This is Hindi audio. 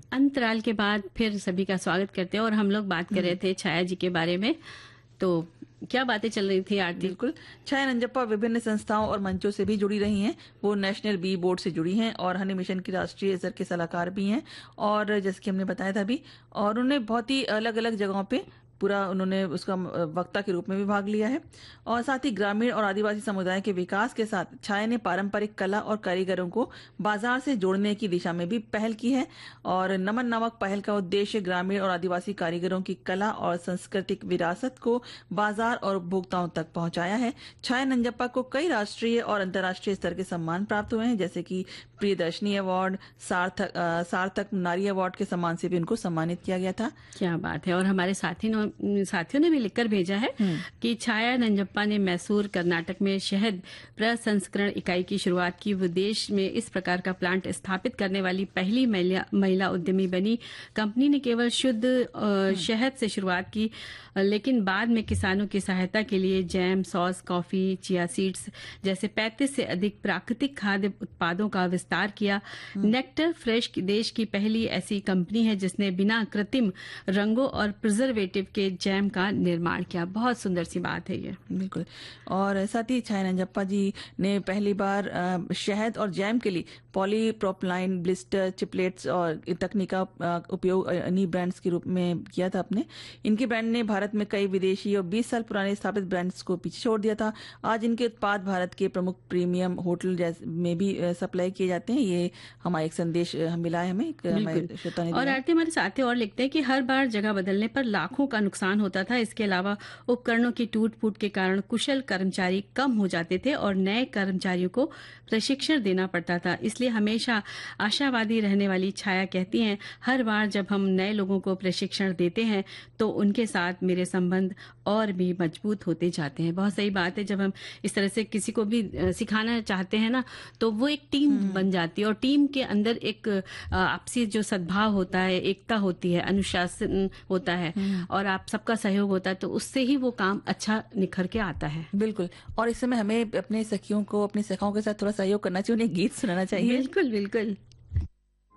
अंतराल के बाद फिर सभी का स्वागत करते हैं और हम लोग बात कर रहे थे छाया जी के बारे में। तो क्या बातें चल रही थी आरती? बिल्कुल। छाया नंजप्पा विभिन्न संस्थाओं और मंचों से भी जुड़ी रही हैं। वो नेशनल बी बोर्ड से जुड़ी हैं और हनी मिशन की राष्ट्रीय स्तर के सलाहकार भी हैं। और जैसे कि हमने बताया था अभी, और उन्होंने बहुत ही अलग अलग जगहों पे पूरा उन्होंने उसका वक्ता के रूप में भी भाग लिया है। और साथ ही ग्रामीण और आदिवासी समुदाय के विकास के साथ छाया ने पारंपरिक कला और कारीगरों को बाजार से जोड़ने की दिशा में भी पहल की है। और नमन नामक पहल का उद्देश्य ग्रामीण और आदिवासी कारीगरों की कला और सांस्कृतिक विरासत को बाजार और उपभोक्ताओं तक पहुंचाया है। छाया नंजप्पा को कई राष्ट्रीय और अंतर्राष्ट्रीय स्तर के सम्मान प्राप्त हुए हैं, जैसे कि प्रियदर्शनी अवार्ड, सार्थक नारी अवार्ड के सम्मान से भी उनको सम्मानित किया गया था। क्या बात है। और हमारे साथियों ने भी लिखकर भेजा है कि छाया नंजप्पा ने मैसूर कर्नाटक में शहद प्रसंस्करण इकाई की शुरुआत की। वो देश में इस प्रकार का प्लांट स्थापित करने वाली पहली महिला उद्यमी बनी। कंपनी ने केवल शुद्ध शहद से शुरुआत की, लेकिन बाद में किसानों की सहायता के लिए jam, sauce, coffee, chia seeds जैसे 35 से अधिक प्राकृतिक खाद्य उत्पादों का विस्तार किया। नेक्टर फ्रेश देश की पहली ऐसी कंपनी है जिसने बिना कृत्रिम रंगों और प्रिजर्वेटिव के जैम का निर्माण किया। बहुत सुंदर सी बात है ये। बिल्कुल। और साथ ही छाया नंजप्पा जी ने पहली बार शहद और जैम के लिए पॉलीप्रोपलाइन ब्लिस्टर चिपलेट्स और तकनीक का उपयोग इन्हीं ब्रांड्स के रूप में किया था अपने। इनके ब्रांड ने भारत में कई विदेशी और 20 साल पुराने स्थापित ब्रांड्स को पीछे छोड़ दिया था। आज इनके उत्पाद भारत के प्रमुख प्रीमियम होटल में भी सप्लाई किए जाते हैं। ये हमारा एक संदेश मिला है हमें, हमारे श्रोता ने और दिया। आरती हमारे साथी और लिखते हैं कि हर बार जगह बदलने पर लाखों का नुकसान होता था। इसके अलावा उपकरणों की टूट फूट के कारण कुशल कर्मचारी कम हो जाते थे और नए कर्मचारियों को प्रशिक्षण देना पड़ता था। इसलिए हमेशा आशावादी रहने वाली छाया कहती हैं, हर बार जब हम नए लोगों को प्रशिक्षण देते हैं तो उनके साथ मेरे संबंध और भी मजबूत होते जाते हैं। बहुत सही बात है। जब हम इस तरह से किसी को भी सिखाना चाहते हैं ना, तो वो एक टीम बन जाती है और टीम के अंदर एक आपसी जो सद्भाव होता है, एकता होती है, अनुशासन होता है और आप सबका सहयोग होता है, तो उससे ही वो काम अच्छा निखर के आता है। बिल्कुल। और इस समय हमें अपने सखियों को, अपनी सखाओं के साथ थोड़ा सहयोग करना चाहिए, उन्हें गीत सुनाना चाहिए। बिल्कुल बिल्कुल।